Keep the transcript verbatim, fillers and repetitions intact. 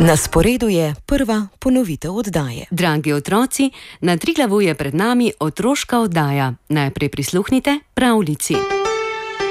Na sporedu je prva ponovitev oddaje. Dragi otroci, na Triglavu je pred nami otroška oddaja. Najprej prisluhnite pravljici.